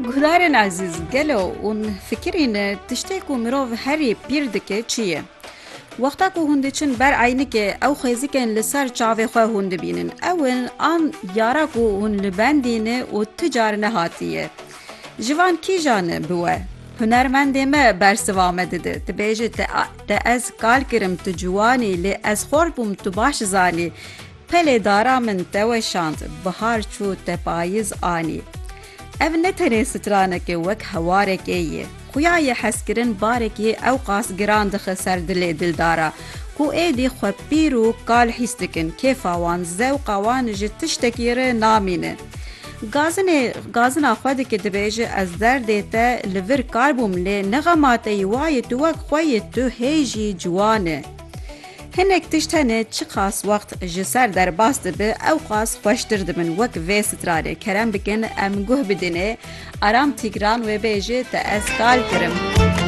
Guhdarên ezîz gelo û fikirîn tiştê ku mirov herî pîr dike çi ye? Wexta ku hûn diçin ber eynikê ew xêzikên li ser çavê xwe hûn dibînin. Ew in an yara ku hûn li bendîne û ti car nehatiye. Ji van kîjan bi we? Hunermendê me bersiva me dide. Dibêje te ez kal kirim tu ciwanî lê ez xor bûm tu baş zanî. Pelê dara min te weşand, bihar çû te payîz anî. Ev ne tenê stranekê wek hewarekê ye. Xuya ye hezkirin barekê ew qas giran dixe ser dilê dildara. Ku êdî xwe pîr û kal hîs dikin. Kêfa wan, zewqa wan ji tiştekî re namîne. Gazina xwe dike dibêje ez derdê te li vir kar bûm lê nexema te yî wayê tu wek xwe yê tu hê jî ciwan e. Hinek tişt hene çi qas wext ji ser derbas dibe ew qas xweştir dibin wek vê stranê. Kerem bikin em guh bidîne aram tîgran wê bêje te ez kal kirim.